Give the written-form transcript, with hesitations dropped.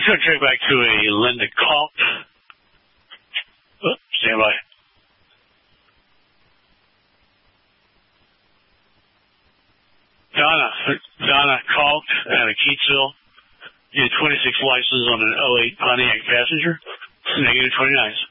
going to check back to a Linda Kalk. Stand by. Donna Kalk out of Keatsville. You had 26 licenses on an '08 Pontiac Passenger. Negative 29s.